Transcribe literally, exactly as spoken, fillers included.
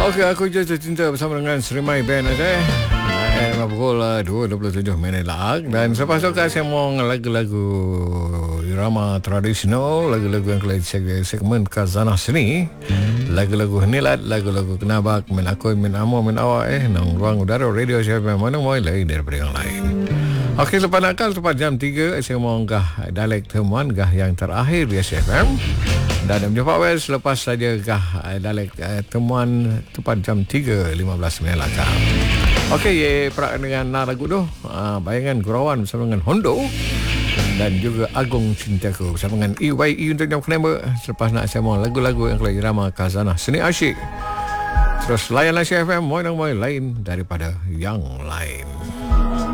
Okey, aku jatuh cinta bersama dengan Serimai Band aja. Dan pukul dua dua puluh tujuh minit lah. Dan selepas itu saya mau lagu-lagu irama tradisional, lagu-lagu yang kelai segmen Khazanah Seni, lagu-lagu henilat, lagu-lagu kenabak, min aku, min amo, min awak eh, nang ruang udara radio siapa mana mau lain daripada yang lain. Okey, lepas nakal tepat jam tiga saya mau gah Dialek Temuan gah yang terakhir di S F M. Dan menjumpa wes selepas saja gah Dialek uh, Temuan tepat jam tiga lima belas minit lah. Okey, ye perak dengan lagu tu uh, Bayangan Gurauan bersama dengan Hondo dan juga Agung Cintaku bersama dengan E Y E untuk jam kenapa. Selepas nak saya mau lagu-lagu yang kelai irama Khazanah Seni Asyik. Terus layanlah S F M, moy nang moy lain daripada yang lain.